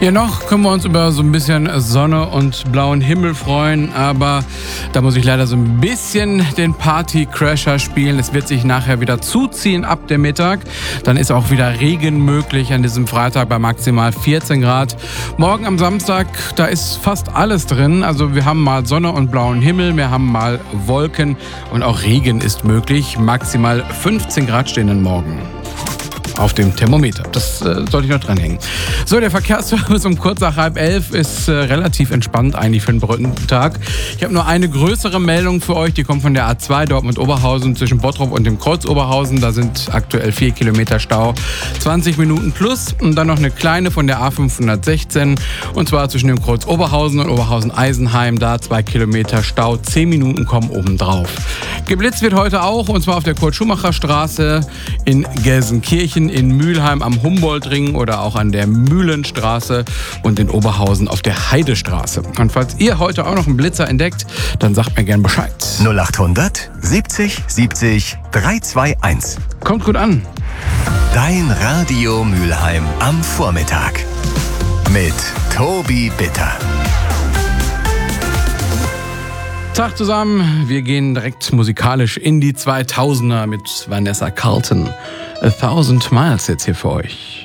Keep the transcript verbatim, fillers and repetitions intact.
Ja, noch können wir uns über so ein bisschen Sonne und blauen Himmel freuen, aber da muss ich leider so ein bisschen den Party-Crasher spielen. Es wird sich nachher wieder zuziehen ab dem Mittag. Dann ist auch wieder Regen möglich an diesem Freitag bei maximal vierzehn Grad. Morgen am Samstag, da ist fast alles drin. Also wir haben mal Sonne und blauen Himmel, wir haben mal Wolken und auch Regen ist möglich. Maximal fünfzehn Grad stehen dann morgen auf dem Thermometer. Das äh, sollte ich noch dranhängen. So, der Verkehrsservice um kurz nach halb elf ist äh, relativ entspannt eigentlich für einen Brückentag. Ich habe nur eine größere Meldung für euch, die kommt von der A zwei Dortmund-Oberhausen zwischen Bottrop und dem Kreuz Oberhausen. Da sind aktuell vier Kilometer Stau, zwanzig Minuten plus. Und dann noch eine kleine von der A fünfhundertsechzehn und zwar zwischen dem Kreuz Oberhausen und Oberhausen-Eisenheim. Da zwei Kilometer Stau, zehn Minuten kommen obendrauf. Geblitzt wird heute auch und zwar auf der Kurt-Schumacher-Straße in Gelsenkirchen, in Mülheim am Humboldtring oder auch an der Mühlenstraße und in Oberhausen auf der Heidestraße. Und falls ihr heute auch noch einen Blitzer entdeckt, dann sagt mir gern Bescheid. null achthundert siebzig siebzig dreihunderteinundzwanzig. Kommt gut an. Dein Radio Mülheim am Vormittag. Mit Tobi Bitter. Tag zusammen, wir gehen direkt musikalisch in die zweitausender mit Vanessa Carlton. A Thousand Miles jetzt hier für euch.